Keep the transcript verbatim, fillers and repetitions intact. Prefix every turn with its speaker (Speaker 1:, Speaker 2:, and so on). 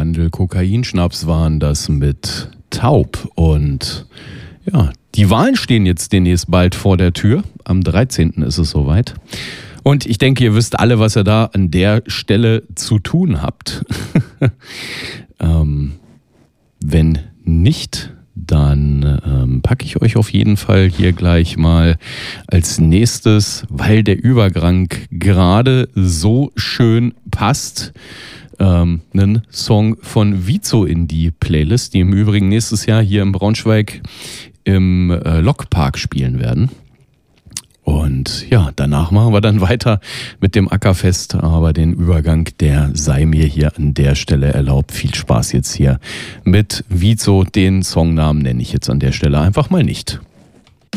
Speaker 1: Mandel-Kokain-Schnaps waren das mit Taub. Und ja, die Wahlen stehen jetzt demnächst bald vor der Tür. Am dreizehnten ist es soweit. Und ich denke, ihr wisst alle, was ihr da an der Stelle zu tun habt. ähm, wenn nicht, dann ähm, packe ich euch auf jeden Fall hier gleich mal als nächstes, weil der Übergang gerade so schön passt, ähm, einen Song von Vizo in die Playlist, die im Übrigen nächstes Jahr hier in Braunschweig im äh, Lokpark spielen werden. Und ja, danach machen wir dann weiter mit dem Ackerfest, aber den Übergang, der sei mir hier an der Stelle erlaubt. Viel Spaß jetzt hier mit Vizo. Den Songnamen nenne ich jetzt an der Stelle einfach mal nicht.